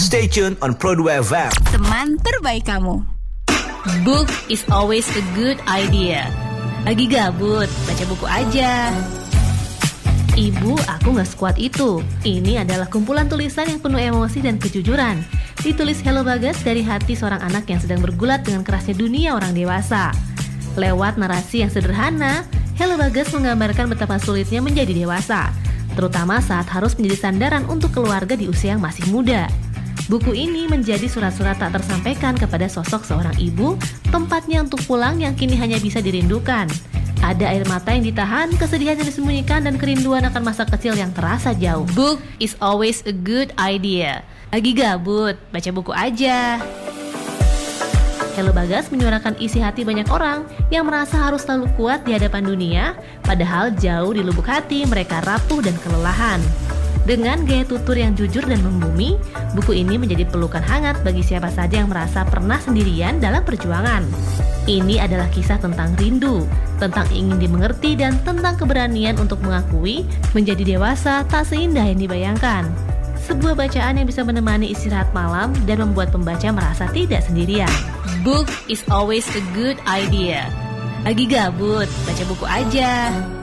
Stay tuned on Pro2 FM. Teman terbaik kamu. Book is always a good idea. Lagi gabut, baca buku aja. Ibu, aku gak sekuat itu. Ini adalah kumpulan tulisan yang penuh emosi dan kejujuran. Ditulis Hello Bagas dari hati seorang anak yang sedang bergulat dengan kerasnya dunia orang dewasa. Lewat narasi yang sederhana, Hello Bagas menggambarkan betapa sulitnya menjadi dewasa, terutama saat harus menjadi sandaran untuk keluarga di usia yang masih muda. Buku ini menjadi surat-surat tak tersampaikan kepada sosok seorang ibu, tempatnya untuk pulang yang kini hanya bisa dirindukan. Ada air mata yang ditahan, kesedihan yang disembunyikan, dan kerinduan akan masa kecil yang terasa jauh. Book is always a good idea. Lagi gabut, baca buku aja. Hello Bagas menyuarakan isi hati banyak orang yang merasa harus selalu kuat di hadapan dunia, padahal jauh di lubuk hati mereka rapuh dan kelelahan. Dengan gaya tutur yang jujur dan membumi, buku ini menjadi pelukan hangat bagi siapa saja yang merasa pernah sendirian dalam perjuangan. Ini adalah kisah tentang rindu, tentang ingin dimengerti, dan tentang keberanian untuk mengakui menjadi dewasa tak seindah yang dibayangkan. Sebuah bacaan yang bisa menemani istirahat malam dan membuat pembaca merasa tidak sendirian. Book is always a good idea. Lagi gabut, baca buku aja.